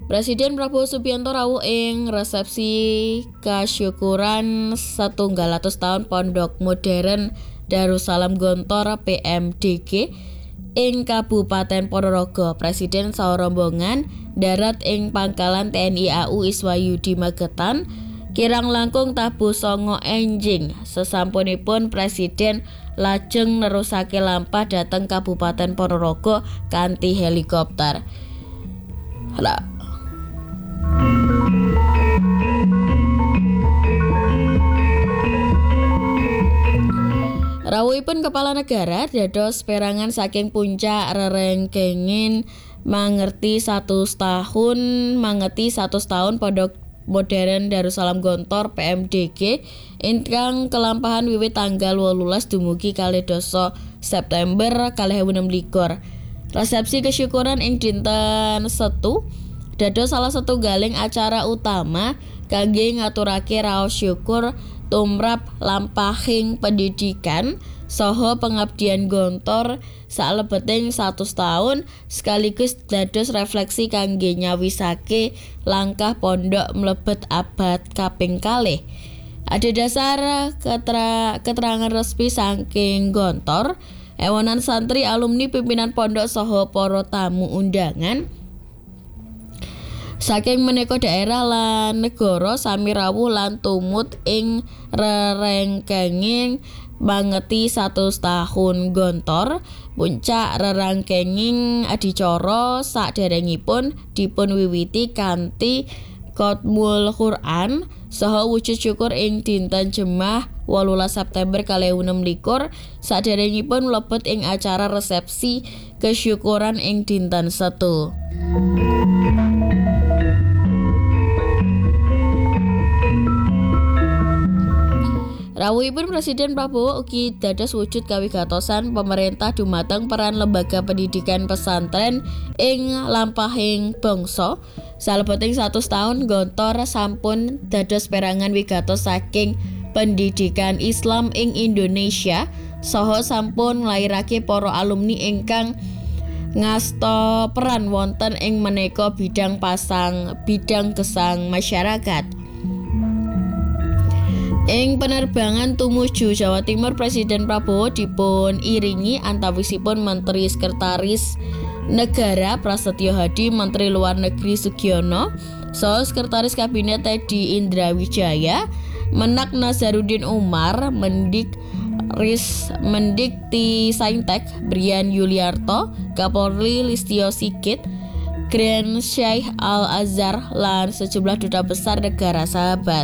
Presiden Prabowo Subianto rawuh ing resepsi kasyukuran 100 tahun Pondok Modern Darussalam Gontor PMDG ing Kabupaten Ponorogo. Presiden saha rombongan darat ing Pangkalan TNI AU Iswayudi Magetan kirang langkung tabuh 9 enjing. Sesampunipun Presiden lajeng nerusake lampah dhateng Kabupaten Ponorogo kanthi helikopter. Rawuhipun Kepala Negara dados perangan saking puncak rerengkenging mangeti 100 tahun Pondok Modern Darussalam Gontor PMDG ingkang kelampahan wiwit tanggal 18 dumugi 12 September 2026. Resepsi kesyukuran ing dinten Setu dados salah satu galing acara utama kangge ngaturake raos syukur tumrap lampahing pendidikan saha pengabdian Gontor salebeting 100 tahun sekaligus dados refleksi kangge nyawisake langkah pondok mlebet abad kaping kalih. Adhedhasar keterangan resmi saking Gontor, ewonan santri alumni pimpinan pondok saha para tamu undangan saking maneka daerah lan negara sami rawuh lan tumut ing rerengkenging mangeti 100 tahun Gontor. Puncak rerengkenging adicara saderengipun dipun wiwiti kanthi Khatmul Quran saha wujud syukur ing dinten Jemaah 18 September 2026 saderengipun mlebet ing acara resepsi kesyukuran ing dinten Setu. Rawuhipun Presiden Prabowo ugi dados wujud kawigatosan pemerintah dumateng peran lembaga pendidikan pesantren ing lampahing bangsa. Salebeting 100 tahun Gontor sampun dados perangan wigatos saking pendidikan Islam ing Indonesia saha sampun nglairake para alumni ingkang ngasta peran wonten ing maneka bidang gesang masyarakat. Ing penerbangan tumuju Jawa Timur, Presiden Prabowo dipun iringi antawisipun Menteri Sekretaris Negara Prasetyo Hadi, Menteri Luar Negeri Sugiono, saha Sekretaris Kabinet Teddy Indrawijaya, Menak Nazaruddin Umar, Mendikti Saintek Brian Yuliarto, Kapolri Listio Sigit, Grand Syekh Al Azhar lan sejumlah duta besar negara sahabat.